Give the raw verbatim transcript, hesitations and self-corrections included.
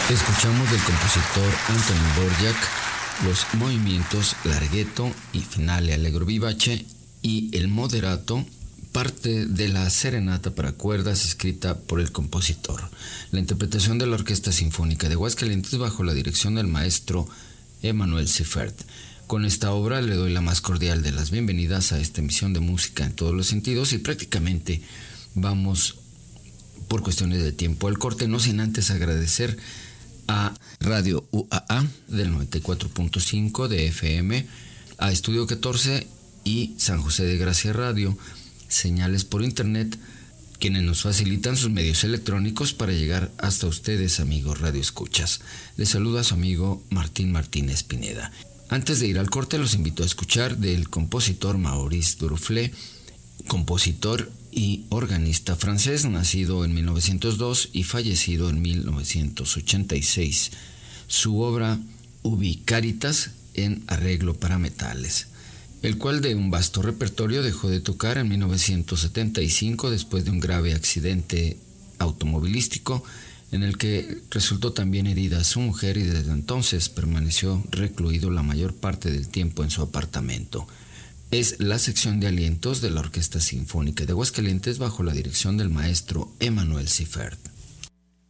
Escuchamos del compositor Anthony Dvorak los movimientos Larghetto y Finale Allegro vivace y el Moderato, parte de la serenata para cuerdas escrita por el compositor. La interpretación de la Orquesta Sinfónica de Aguascalientes bajo la dirección del maestro Emanuel Seifert. Con esta obra le doy la más cordial de las bienvenidas a esta emisión de música en todos los sentidos y prácticamente vamos por cuestiones de tiempo al corte, no sin antes agradecer a Radio U A A del noventa y cuatro punto cinco de F M, a Estudio catorce y San José de Gracia Radio, señales por internet, quienes nos facilitan sus medios electrónicos para llegar hasta ustedes, amigos radioescuchas. Les saluda su amigo Martín Martínez Pineda. Antes de ir al corte, los invito a escuchar del compositor Maurice Duruflé, compositor y organista francés, nacido en mil novecientos dos y fallecido en mil novecientos ochenta y seis. Su obra Ubi Caritas en arreglo para metales, el cual de un vasto repertorio dejó de tocar en mil novecientos setenta y cinco después de un grave accidente automovilístico en el que resultó también herida su mujer y desde entonces permaneció recluido la mayor parte del tiempo en su apartamento. Es la sección de alientos de la Orquesta Sinfónica de Aguascalientes bajo la dirección del maestro Emanuel Seifert.